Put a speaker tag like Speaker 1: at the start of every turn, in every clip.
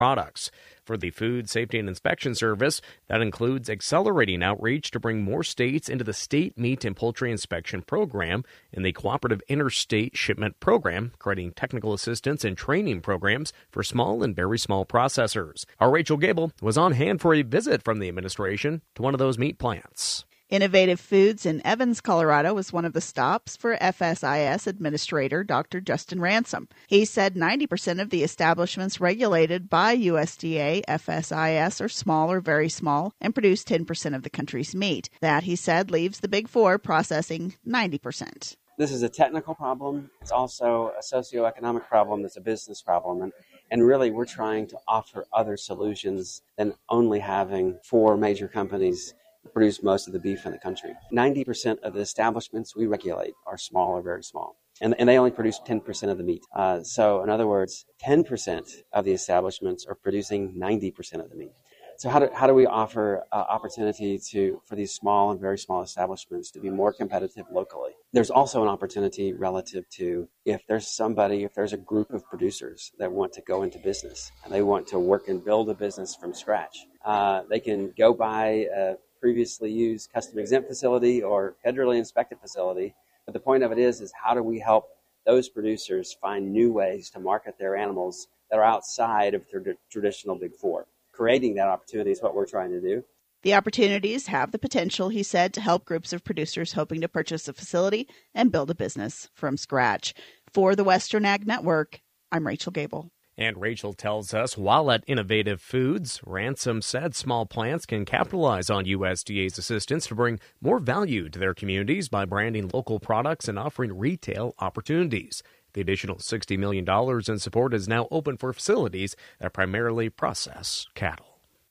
Speaker 1: products. For the Food Safety and Inspection Service, that includes accelerating outreach to bring more states into the State Meat and Poultry Inspection Program and the Cooperative Interstate Shipment Program, creating technical assistance and training programs for small and very small processors. Our Rachel Gable was on hand for a visit from the administration to one of those meat plants.
Speaker 2: Innovative Foods in Evans, Colorado was one of the stops for FSIS Administrator Dr. Justin Ransom. He said 90% of the establishments regulated by USDA FSIS are small or very small and produce 10% of the country's meat. That, he said, leaves the Big Four processing 90%.
Speaker 3: This is a technical problem. It's also a socioeconomic problem. It's a business problem. And really, we're trying to offer other solutions than only having 4 major companies produce most of the beef in the country. 90% of the establishments we regulate are small or very small, and they only produce 10% of the meat. So in other words, 10% of the establishments are producing 90% of the meat. So how do we offer opportunity for these small and very small establishments to be more competitive locally? There's also an opportunity relative to if there's a group of producers that want to go into business and they want to work and build a business from scratch. They can go buy a previously used custom exempt facility or federally inspected facility. But the point of it is how do we help those producers find new ways to market their animals that are outside of their traditional Big Four? Creating that opportunity is what we're trying to do.
Speaker 2: The opportunities have the potential, he said, to help groups of producers hoping to purchase a facility and build a business from scratch. For the Western Ag Network, I'm Rachel Gable.
Speaker 1: And Rachel tells us while at Innovative Foods, Ransom said small plants can capitalize on USDA's assistance to bring more value to their communities by branding local products and offering retail opportunities. The additional $60 million in support is now open for facilities that primarily process cattle.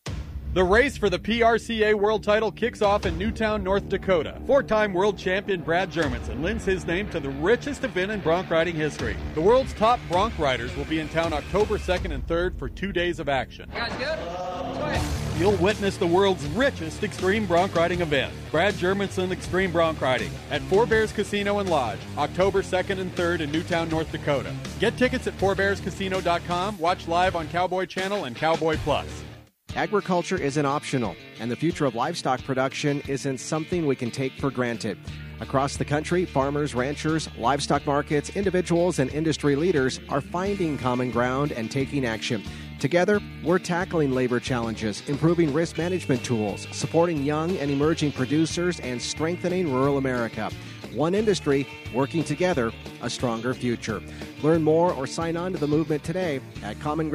Speaker 4: The race for the PRCA World Title kicks off in Newtown, North Dakota. 4-time world champion Brad Germanson lends his name to the richest event in bronc riding history. The world's top bronc riders will be in town October 2nd and 3rd for 2 days of action.
Speaker 5: You guys good?
Speaker 4: You'll witness the world's richest extreme bronc riding event, Brad Germanson Extreme Bronc Riding, at Four Bears Casino and Lodge, October 2nd and 3rd in Newtown, North Dakota. Get tickets at fourbearscasino.com, watch live on Cowboy Channel and Cowboy Plus.
Speaker 6: Agriculture isn't optional, and the future of livestock production isn't something we can take for granted. Across the country, farmers, ranchers, livestock markets, individuals, and industry leaders are finding common ground and taking action. Together, we're tackling labor challenges, improving risk management tools, supporting young and emerging producers, and strengthening rural America. One industry, working together, a stronger future. Learn more or sign on to the movement today at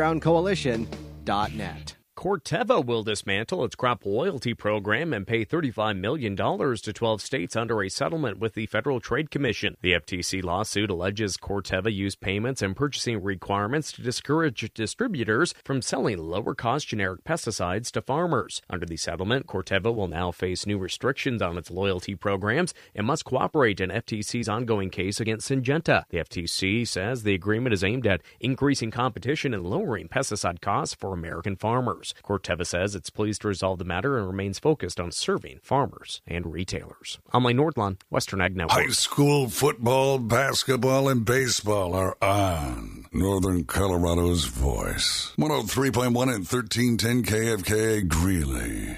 Speaker 6: commongroundcoalition.net.
Speaker 1: Corteva will dismantle its crop loyalty program and pay $35 million to 12 states under a settlement with the Federal Trade Commission. The FTC lawsuit alleges Corteva used payments and purchasing requirements to discourage distributors from selling lower-cost generic pesticides to farmers. Under the settlement, Corteva will now face new restrictions on its loyalty programs and must cooperate in FTC's ongoing case against Syngenta. The FTC says the agreement is aimed at increasing competition and lowering pesticide costs for American farmers. Corteva says it's pleased to resolve the matter and remains focused on serving farmers and retailers. I'm Lane Nordlund, Western Ag Network.
Speaker 7: High school football, basketball, and baseball are on Northern Colorado's voice. 103.1 and 1310 KFK Greeley.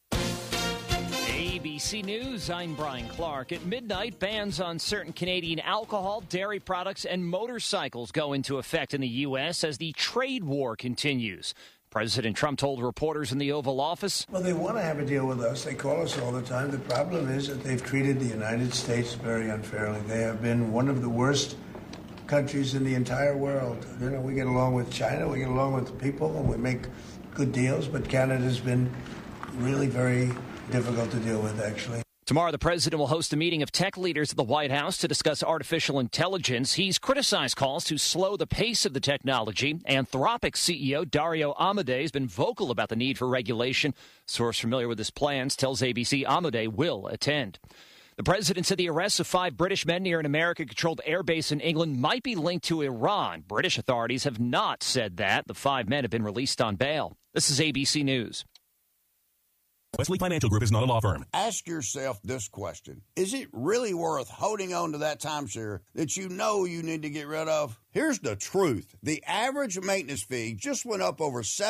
Speaker 8: ABC News, I'm Brian Clark. At midnight, bans on certain Canadian alcohol, dairy products, and motorcycles go into effect in the U.S. as the trade war continues. President Trump told reporters in the Oval Office,
Speaker 9: well, they want to have a deal with us. They call us all the time. The problem is that they've treated the United States very unfairly. They have been one of the worst countries in the entire world. You know, we get along with China, we get along with people, and we make good deals, but Canada's been really very difficult to deal with, actually.
Speaker 8: Tomorrow, the president will host a meeting of tech leaders at the White House to discuss artificial intelligence. He's criticized calls to slow the pace of the technology. Anthropic CEO Dario Amodei has been vocal about the need for regulation. A source familiar with his plans tells ABC Amodei will attend. The president said the arrests of 5 British men near an American-controlled airbase in England might be linked to Iran. British authorities have not said that. The 5 men have been released on bail. This is ABC News.
Speaker 10: Wesley Financial Group is not a law firm.
Speaker 11: Ask yourself this question. Is it really worth holding on to that timeshare that you know you need to get rid of? Here's the truth. The average maintenance fee just went up over